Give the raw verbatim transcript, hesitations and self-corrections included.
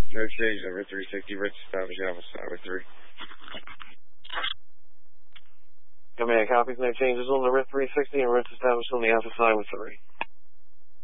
No change on Red three sixty, Red established Alpha Tower three. Command copies, no changes on the Red three sixty and Red established on the Alpha Tower three.